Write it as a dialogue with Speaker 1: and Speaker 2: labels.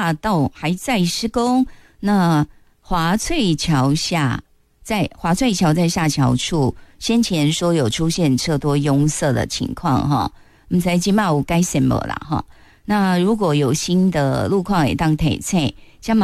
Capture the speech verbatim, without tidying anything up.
Speaker 1: 大道还在施工，那华翠桥下，在华翠桥在下桥处，先前说有出现车多拥塞的情况哈，不知道现在有改善没啦哈。那如果有新的路况也当提醒，